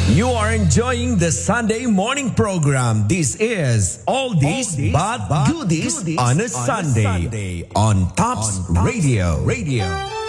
You are enjoying the Sunday morning program. This is All This But Goodies on a Sunday on Tops Radio.